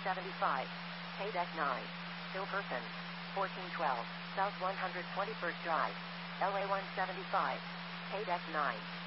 175. K-Deck 9. Hilperson. 1412. South 121st Drive. LA 175. K-Deck 9.